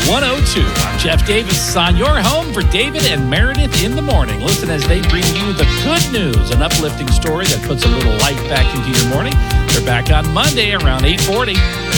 102. I'm Jeff Davis on your home for David and Meredith in the morning. Listen as they bring you the good news, an uplifting story that puts a little life back into your morning. They're back on Monday around 8:40.